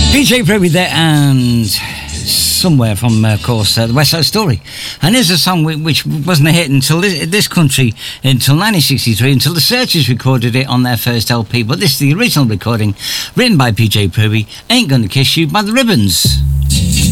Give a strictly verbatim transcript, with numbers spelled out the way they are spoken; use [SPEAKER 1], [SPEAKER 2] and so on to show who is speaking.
[SPEAKER 1] P J Pruby there, and somewhere from, uh, of course, uh, the West Side Story. And here's a song which wasn't a hit until this, this country, until nineteen sixty-three, until the Searchers recorded it on their first L P. But this is the original recording, written by P J Pruby, Ain't Gonna Kiss You by the Ribbons.